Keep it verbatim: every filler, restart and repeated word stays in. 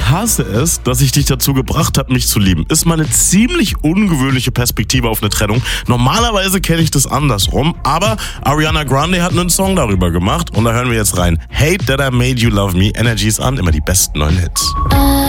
hasse es, dass ich dich dazu gebracht habe, mich zu lieben. Ist mal eine ziemlich ungewöhnliche Perspektive auf eine Trennung. Normalerweise kenne ich das andersrum, aber Ariana Grande hat einen Song darüber gemacht und da hören wir jetzt rein. Hate That I Made You Love Me, Energy ist an, immer die besten neuen Hits.